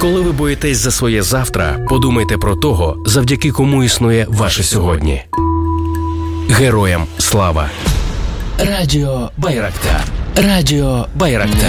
Коли ви боїтесь за своє завтра, подумайте про того, завдяки кому існує ваше сьогодні. Героям слава! Радіо Байрактар. Радіо Байрактар.